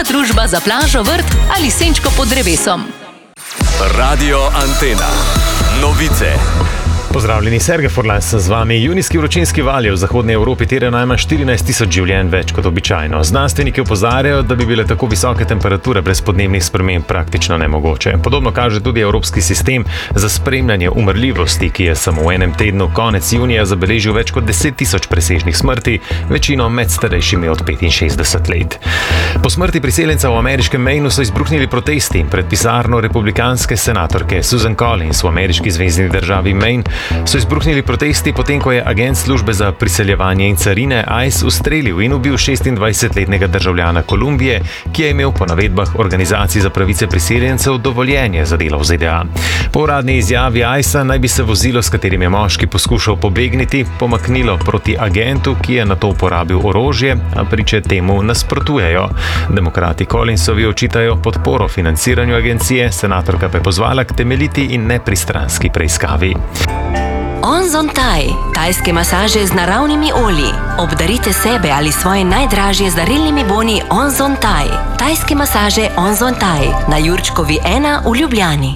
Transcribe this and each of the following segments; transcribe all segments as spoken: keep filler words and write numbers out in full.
dobra družba za plažo, vrt ali senčko pod drevesom. Radio Antena. Novice. Pozdravljeni, Sergej Forlans z vami. Junijski vročinski val je v zahodni Evropi terjal najmanj štirinajst tisoč življenj več kot običajno. Znanstveniki opozarjajo, da bi bile tako visoke temperature brez podnebnih sprememb praktično nemogoče. Podobno kaže tudi Evropski sistem za spremljanje umrljivosti, ki je samo v enem tednu konec junija zabeležil več kot deset tisoč presežnih smrti, večino med starejšimi od petinšestdeset let. Po smrti priseljenca v ameriškem Mainu so izbruhnili protesti. Pred pisarno republikanske senatorke Susan Collins v ameriški zvezni državi Maine so izbruhnili protesti, potem ko je agent službe za priseljevanje in carine I C E ustrelil in ubil šestindvajsetletnega državljana Kolumbije, ki je imel po navedbah organizacij za pravice priseljencev dovoljenje za delo v Z D A. Po uradni izjavi I C E naj bi se vozilo, s katerim je moški poskušal pobegniti, pomaknilo proti agentu, ki je nato uporabil orožje, a priče temu nasprotujejo. Demokrati Collinsovi očitajo podporo financiranju agencije, senatorka pa je pozvala k temeljiti in nepristranski preiskavi. Onzon Thai. Tajske masaže z naravnimi olji. Obdarite sebe ali svoje najdražje z darilnimi boni Onzon Thai. Tajske masaže Onzon Thai na Jurčkovi ena v Ljubljani.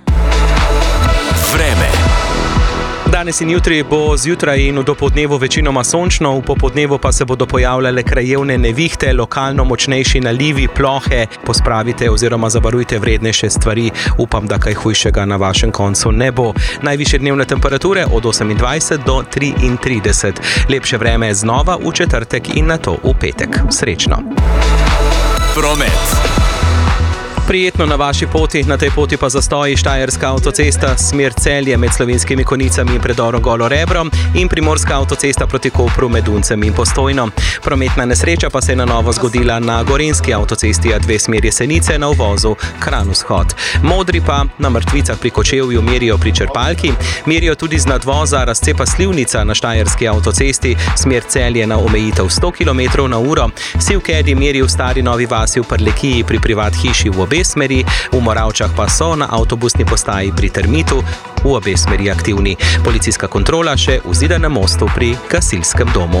Vreme. Danes in jutri bo zjutraj in v dopoldnevu večinoma sončno, v popoldnevu pa se bodo pojavljale krajevne nevihte, lokalno močnejši nalivi, plohe. Pospravite oziroma zavarujte vrednejše stvari. Upam, da kaj hujšega na vašem koncu ne bo. Najvišje dnevne temperature od osemindvajset do triintrideset. Lepše vreme znova v četrtek in nato v petek. Srečno. Promet. Prijetno na vaši poti, na tej poti pa zastoji Štajerska avtocesta, smer Celje med Slovenskimi Konjicami in predorom Golo Rebro in Primorska avtocesta proti Kopru med Uncem in Postojno. Prometna nesreča pa se je na novo zgodila na Gorenjski avtocesti A dve smer Jesenice na uvozu Kranj-Vzhod. Modri pa na Mrtvicah pri Kočevju merijo pri črpalki, merijo tudi z nadvoza razcepa Slivnica na Štajerski avtocesti, smer Celje na omejitev sto kilometrov na uro. Sivkedi merijo v Stari Novi vasi v Prlekiji pri privat hiši v obe smeri, v Moravčah pa so na avtobusni postaji pri Termitu v obe smeri aktivni. Policijska kontrola še v Zidanem mostu pri gasilskem domu.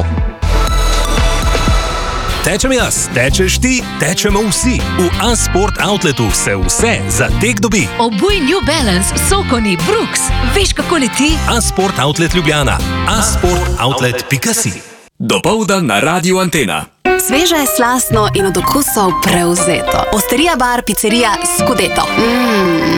Tečem jaz, tečeš ti, tečemo vsi. V A-Sport Outletu se vse za tek dobi. Obuj New Balance, Sokoni, Brooks. Veš, kako leti? A-Sport Outlet Ljubljana. a sport outlet pika si. Dopoldan na Radio Antena. Sveže, slastno in od okusov prevzeto. Osterija bar, picerija Scudetto. Mmm.